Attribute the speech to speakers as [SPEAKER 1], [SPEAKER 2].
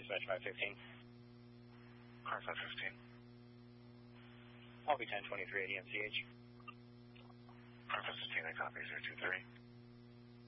[SPEAKER 1] dispatch 515.
[SPEAKER 2] Car 515.
[SPEAKER 1] I'll be 1023 at EMCH.
[SPEAKER 2] Car 515, I copy 023.